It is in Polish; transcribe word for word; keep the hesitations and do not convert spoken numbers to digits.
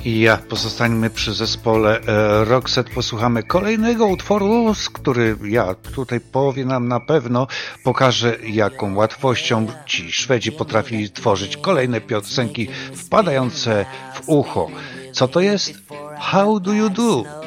I ja pozostańmy przy zespole e, Roxette. Posłuchamy kolejnego utworu, z który ja tutaj powie nam na pewno pokaże, jaką łatwością ci Szwedzi potrafili tworzyć kolejne piosenki wpadające w ucho. Co to jest? How do you do?